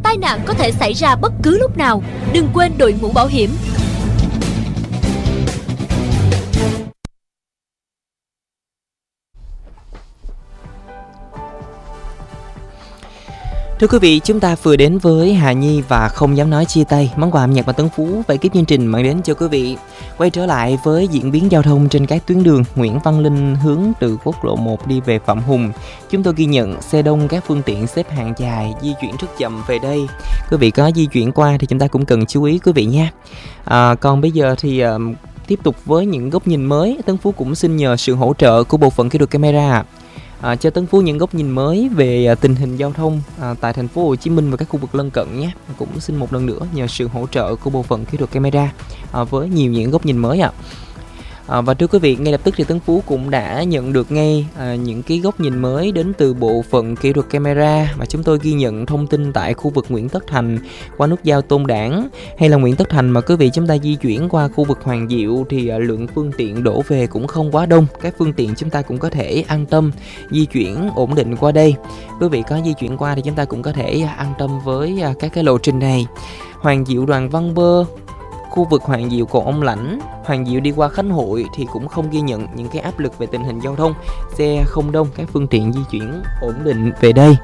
tai nạn có thể xảy ra bất cứ lúc nào. Đừng quên đội mũ bảo hiểm. Thưa quý vị, chúng ta vừa đến với Hà Nhi và Không Dám Nói Chia Tay, món quà âm nhạc mà Tấn Phú và ekip chương trình mang đến cho quý vị. Quay trở lại với diễn biến giao thông trên các tuyến đường Nguyễn Văn Linh hướng từ quốc lộ 1 đi về Phạm Hùng. Chúng tôi ghi nhận xe đông, các phương tiện xếp hàng dài, di chuyển rất chậm về đây. Quý vị có di chuyển qua thì chúng ta cũng cần chú ý quý vị nha. Còn bây giờ thì tiếp tục với những góc nhìn mới, Tấn Phú cũng xin nhờ sự hỗ trợ của bộ phận kỹ thuật camera. Cho Tấn Phú những góc nhìn mới về tình hình giao thông tại thành phố Hồ Chí Minh và các khu vực lân cận nhé. Cũng xin một lần nữa nhờ sự hỗ trợ của bộ phận kỹ thuật camera với nhiều những góc nhìn mới ạ. Và thưa quý vị, ngay lập tức thì Tấn Phú cũng đã nhận được ngay những cái góc nhìn mới đến từ bộ phận kỹ thuật camera, và chúng tôi ghi nhận thông tin tại khu vực Nguyễn Tất Thành qua nút giao Tôn Đản hay là Nguyễn Tất Thành mà quý vị chúng ta di chuyển qua khu vực Hoàng Diệu thì lượng phương tiện đổ về cũng không quá đông. Các phương tiện chúng ta cũng có thể an tâm di chuyển ổn định qua đây. Quý vị có di chuyển qua thì chúng ta cũng có thể an tâm với các cái lộ trình này. Hoàng Diệu Đoàn Văn Bơ, khu vực Hoàng Diệu cầu Ông Lãnh, Hoàng Diệu đi qua Khánh Hội thì cũng không ghi nhận những cái áp lực về tình hình giao thông, xe không đông, các phương tiện di chuyển ổn định về đây.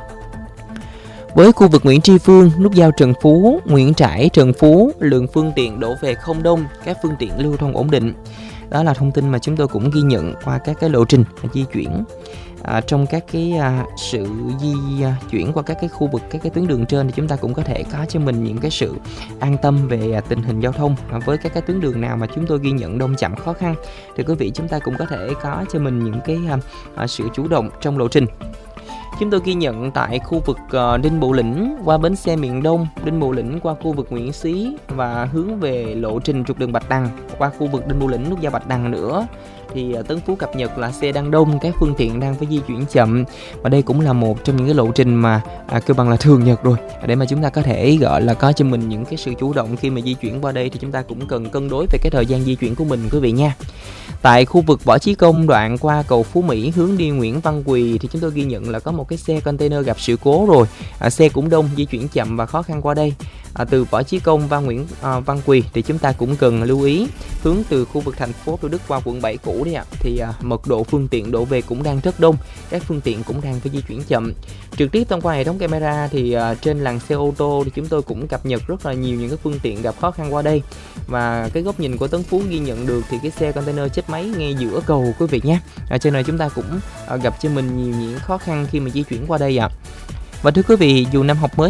Với khu vực Nguyễn Tri Phương, nút giao Trần Phú, Nguyễn Trãi, Trần Phú, lượng phương tiện đổ về không đông, các phương tiện lưu thông ổn định. Đó là thông tin mà chúng tôi cũng ghi nhận qua các cái lộ trình di chuyển. Trong các cái sự di chuyển qua các cái khu vực, các cái tuyến đường trên thì chúng ta cũng có thể có cho mình những cái sự an tâm về tình hình giao thông. Với các cái tuyến đường nào mà chúng tôi ghi nhận đông chậm khó khăn thì quý vị chúng ta cũng có thể có cho mình những cái sự chủ động trong lộ trình. Chúng tôi ghi nhận tại khu vực Đinh Bộ Lĩnh qua bến xe miền Đông, Đinh Bộ Lĩnh qua khu vực Nguyễn Xí và hướng về lộ trình trục đường Bạch Đằng qua khu vực Đinh Bộ Lĩnh nút giao Bạch Đằng nữa. Thì Tấn Phú cập nhật là xe đang đông, các phương tiện đang phải di chuyển chậm, và đây cũng là một trong những cái lộ trình mà kêu bằng là thường nhật rồi, để mà chúng ta có thể gọi là có cho mình những cái sự chủ động khi mà di chuyển qua đây thì chúng ta cũng cần cân đối về cái thời gian di chuyển của mình quý vị nha. Tại khu vực Võ Chí Công đoạn qua cầu Phú Mỹ hướng đi Nguyễn Văn Quỳ thì chúng tôi ghi nhận là có một cái xe container gặp sự cố rồi, xe cũng đông, di chuyển chậm và khó khăn qua đây. Từ Võ Chí Công và Nguyễn Văn Quỳ thì chúng ta cũng cần lưu ý hướng từ khu vực thành phố Thủ Đức qua quận 7 cũ đi ạ, thì mật độ phương tiện đổ về cũng đang rất đông, các phương tiện cũng đang phải di chuyển chậm. Trực tiếp thông qua hệ thống camera thì trên làn xe ô tô thì chúng tôi cũng cập nhật rất là nhiều những cái phương tiện gặp khó khăn qua đây, và cái góc nhìn của Tấn Phú ghi nhận được thì cái xe container chết máy ngay giữa cầu quý vị nhé. Cho nên chúng ta cũng gặp cho mình nhiều những khó khăn khi mà di chuyển qua đây ạ. Và thưa quý vị, dù năm học mới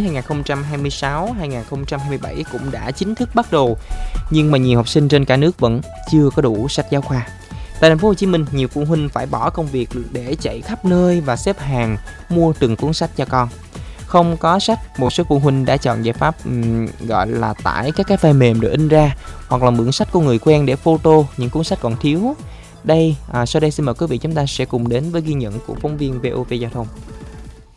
2026-2027 cũng đã chính thức bắt đầu, nhưng mà nhiều học sinh trên cả nước vẫn chưa có đủ sách giáo khoa. Tại thành phố Hồ Chí Minh, nhiều phụ huynh phải bỏ công việc để chạy khắp nơi và xếp hàng mua từng cuốn sách cho con. Không có sách, một số phụ huynh đã chọn giải pháp gọi là tải các cái file mềm rồi in ra, hoặc là mượn sách của người quen để photo những cuốn sách còn thiếu. Sau đây xin mời quý vị chúng ta sẽ cùng đến với ghi nhận của phóng viên VOV Giao thông.